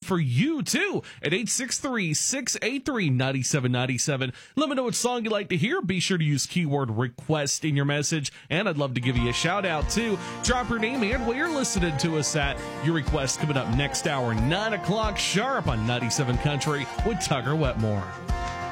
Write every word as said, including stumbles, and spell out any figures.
for you, too, at eight six three, six eight three, nine seven nine seven. Let me know what song you'd like to hear. Be sure to use keyword request in your message, and I'd love to give you a shout-out, too. Drop your name and where you're listening to us at. Your request coming up next hour, nine o'clock sharp on ninety-seven Country with Tugger Wetmore.